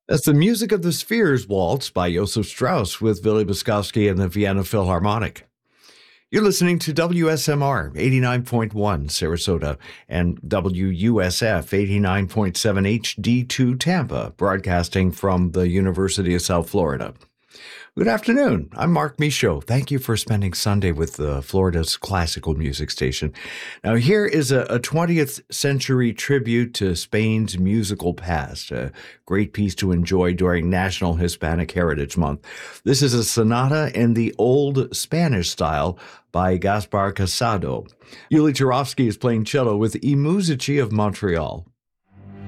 That's the Music of the Spheres Waltz by Joseph Strauss with Willy Bukowski and the Vienna Philharmonic. You're listening to WSMR 89.1 Sarasota and WUSF 89.7 HD2 Tampa, broadcasting from the University of South Florida. Good afternoon. I'm Mark Michaud. Thank you for spending Sunday with Florida's classical music station. Now, here is a 20th century tribute to Spain's musical past, a great piece to enjoy during National Hispanic Heritage Month. This is a sonata in the old Spanish style by Gaspar Casado. Yuli Turovsky is playing cello with I Musici of Montreal.